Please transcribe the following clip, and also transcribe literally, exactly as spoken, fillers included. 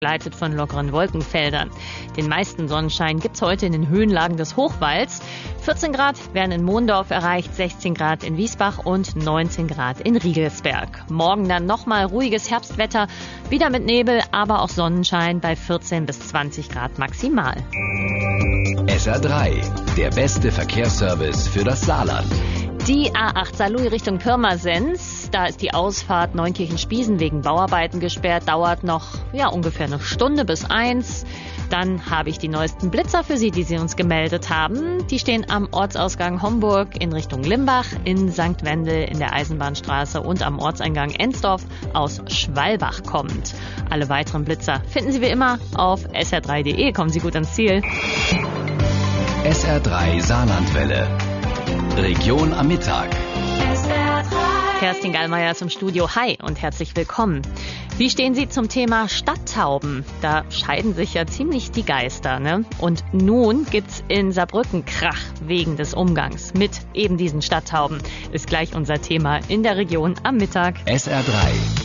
begleitet von lockeren Wolkenfeldern. Den meisten Sonnenschein gibt's heute in den Höhenlagen des Hochwalds. vierzehn Grad werden in Mondorf erreicht, sechzehn Grad in Wiesbach und neunzehn Grad in Riegelsberg. Morgen dann nochmal ruhiges Herbstwetter, wieder mit Nebel, aber auch Sonnenschein bei vierzehn bis zwanzig Grad maximal. S R drei, der beste Verkehrsservice für das Saarland. Die A acht Saarlouis Richtung Pirmasens, da ist die Ausfahrt Neunkirchen-Spiesen wegen Bauarbeiten gesperrt, dauert noch ja ungefähr eine Stunde bis eins. Dann habe ich die neuesten Blitzer für Sie, die Sie uns gemeldet haben. Die stehen am Ortsausgang Homburg in Richtung Limbach, in Sankt Wendel in der Eisenbahnstraße und am Ortseingang Ensdorf aus Schwalbach kommend. Alle weiteren Blitzer finden Sie wie immer auf S R drei punkt de. Kommen Sie gut ans Ziel. S R drei Saarlandwelle. Region am Mittag. Kerstin Gallmeier ist im Studio. Hi und herzlich willkommen. Wie stehen Sie zum Thema Stadttauben? Da scheiden sich ja ziemlich die Geister, ne? Und nun gibt's in Saarbrücken Krach wegen des Umgangs mit eben diesen Stadttauben. Ist gleich unser Thema in der Region am Mittag. S R drei.